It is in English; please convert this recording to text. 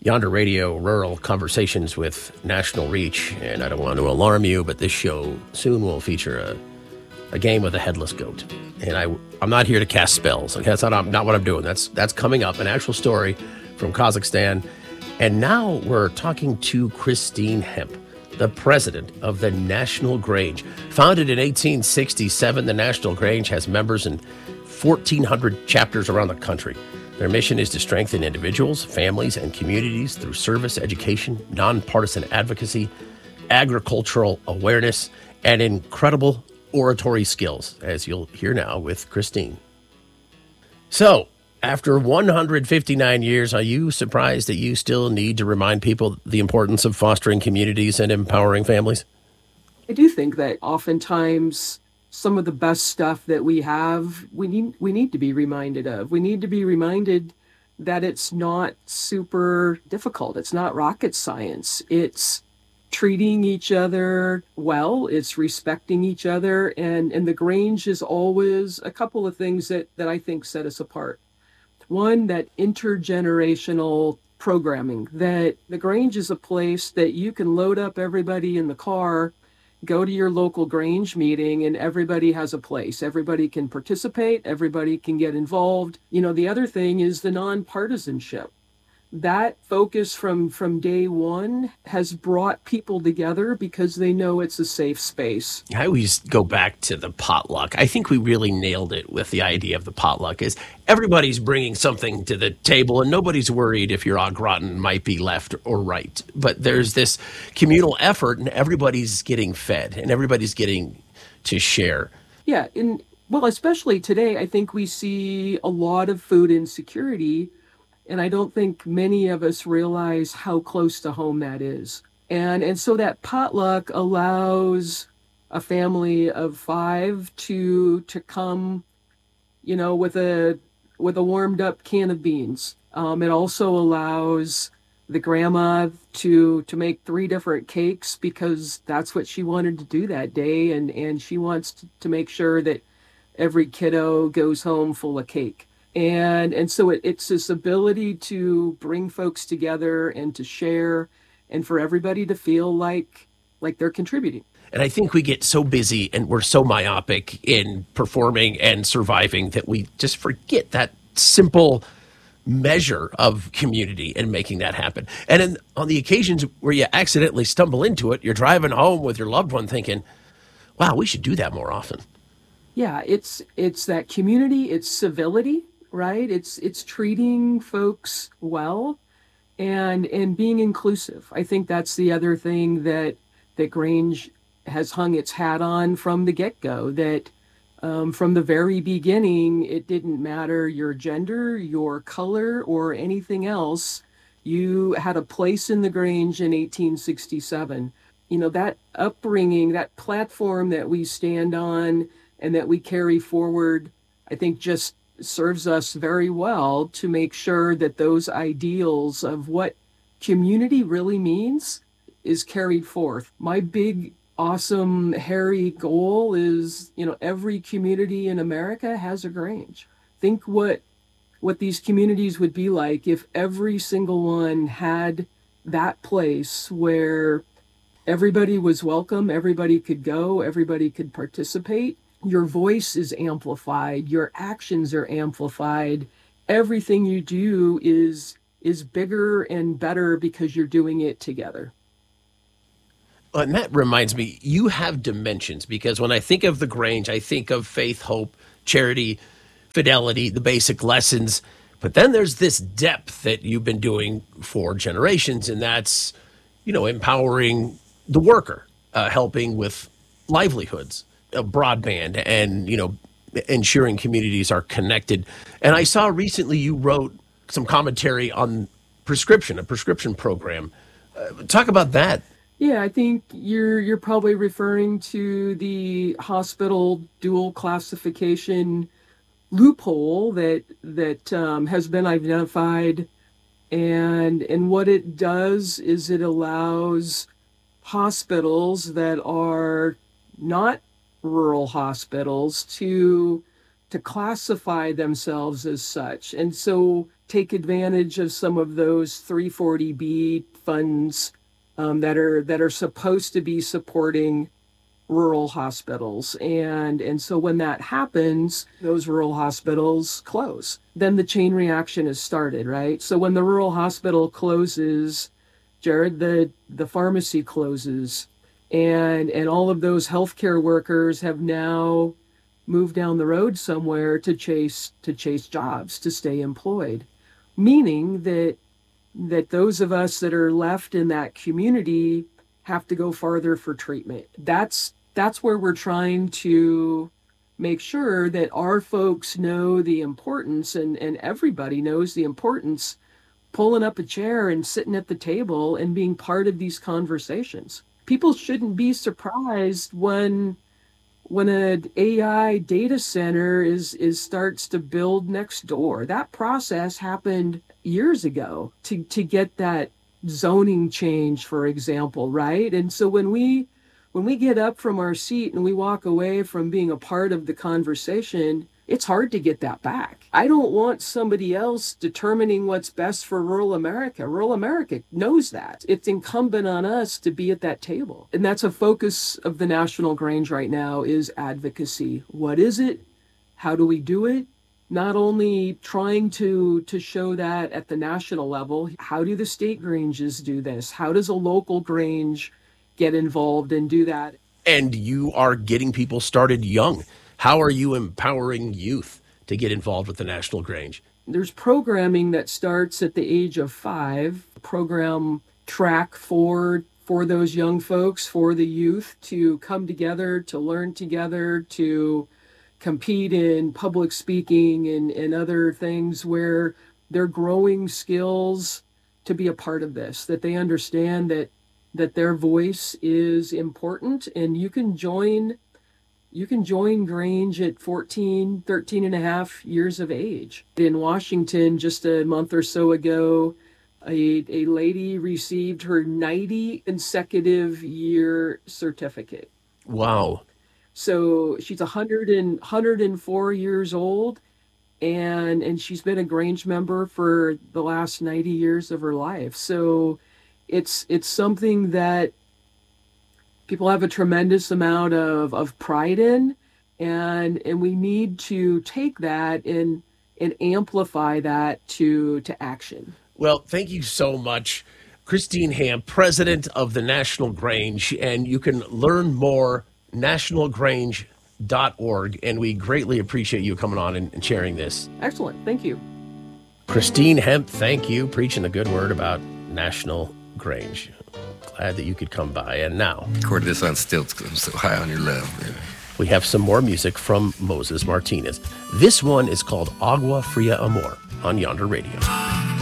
Yonder Radio Rural Conversations with National Reach. And I don't want to alarm you, but this show soon will feature a game with a headless goat. And I'm not here to cast spells. Okay, that's not what I'm doing. That's coming up, an actual story from Kazakhstan. And now we're talking to Christine Hemp, the president of the National Grange. Founded in 1867, the National Grange has members in 1,400 chapters around the country. Their mission is to strengthen individuals, families, and communities through service, education, nonpartisan advocacy, agricultural awareness, and incredible oratory skills, as you'll hear now with Christine. So, after 159 years, are you surprised that you still need to remind people the importance of fostering communities and empowering families? I do think that oftentimes some of the best stuff that we have, we need to be reminded of. We need to be reminded that it's not super difficult. It's not rocket science. It's treating each other well. It's respecting each other. And the Grange is always a couple of things that I think set us apart. One, that intergenerational programming, that the Grange is a place that you can load up everybody in the car, go to your local Grange meeting, and everybody has a place. Everybody can participate. Everybody can get involved. You know, the other thing is the nonpartisanship. That focus from day one has brought people together because they know it's a safe space. I always go back to the potluck. I think we really nailed it with the idea of the potluck is everybody's bringing something to the table and nobody's worried if your au gratin might be left or right. But there's this communal effort and everybody's getting fed and everybody's getting to share. Yeah, and well, especially today, I think we see a lot of food insecurity. And I don't think many of us realize how close to home that is. And so that potluck allows a family of 5 to come, you know, with a warmed up can of beans. It also allows the grandma to make 3 different cakes because that's what she wanted to do that day. And she wants to make sure that every kiddo goes home full of cake. And so it's this ability to bring folks together and to share and for everybody to feel like they're contributing. And I think we get so busy and we're so myopic in performing and surviving that we just forget that simple measure of community and making that happen. And on the occasions where you accidentally stumble into it, you're driving home with your loved one thinking, wow, we should do that more often. Yeah, it's that community, it's civility. Right? It's treating folks well and being inclusive. I think that's the other thing that Grange has hung its hat on from the get-go, that from the very beginning, it didn't matter your gender, your color, or anything else. You had a place in the Grange in 1867. You know, that upbringing, that platform that we stand on and that we carry forward, I think just serves us very well to make sure that those ideals of what community really means is carried forth. My big, awesome, hairy goal is, you know, every community in America has a Grange. Think what these communities would be like if every single one had that place where everybody was welcome, everybody could go, everybody could participate. Your voice is amplified, your actions are amplified. Everything you do is bigger and better because you're doing it together. And that reminds me, you have dimensions, because when I think of the Grange, I think of faith, hope, charity, fidelity, the basic lessons. But then there's this depth that you've been doing for generations, and that's, you know, empowering the worker, helping with livelihoods, broadband, and, you know, ensuring communities are connected. And I saw recently you wrote some commentary on a prescription program. Talk about that. Yeah, I think you're probably referring to the hospital dual classification loophole that has been identified, and what it does is it allows hospitals that are not rural hospitals to classify themselves as such. And so take advantage of some of those 340B funds that are supposed to be supporting rural hospitals. And so when that happens, those rural hospitals close. Then the chain reaction is started, right? So when the rural hospital closes, Jared, the pharmacy closes, and all of those healthcare workers have now moved down the road somewhere to chase jobs, to stay employed. Meaning that those of us that are left in that community have to go farther for treatment. That's where we're trying to make sure that our folks know the importance, and everybody knows the importance, pulling up a chair and sitting at the table and being part of these conversations. People shouldn't be surprised when an AI data center starts to build next door. That process happened years ago to get that zoning change, for example, right? And so when we get up from our seat and we walk away from being a part of the conversation, it's hard to get that back. I don't want somebody else determining what's best for rural America. Rural America knows that. It's incumbent on us to be at that table. And that's a focus of the National Grange right now, is advocacy. What is it? How do we do it? Not only trying to show that at the national level, how do the state Granges do this? How does a local Grange get involved and do that? And you are getting people started young. How are you empowering youth to get involved with the National Grange? There's programming that starts at the age of 5, program track for those young folks, for the youth to come together, to learn together, to compete in public speaking and other things where they're growing skills to be a part of this, that they understand that their voice is important. And you can join Grange at 13 and a half years of age. In Washington, just a month or so ago, a lady received her 90 consecutive year certificate. Wow. So she's 104 years old, and she's been a Grange member for the last 90 years of her life. So it's something that people have a tremendous amount of pride in, and we need to take that and amplify that to action. Well, thank you so much, Christine Hamp, president of the National Grange, and you can learn more nationalgrange.org, and we greatly appreciate you coming on and sharing this. Excellent. Thank you. Christine Hamp, thank you, preaching the good word about National Grange. Glad that you could come by. And now, record this on stilts because I'm so high on your love, baby. We have some more music from Moses Martinez. This one is called Agua Fria Amor on Yonder Radio.